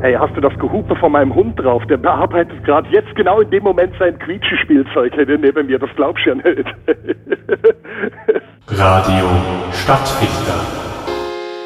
Hey, hast du das Gehupe von meinem Hund drauf? Der bearbeitet gerade jetzt genau in dem Moment sein Quietschespielzeug neben mir. Das glaubst du ja nicht. Radio Stadtfilter.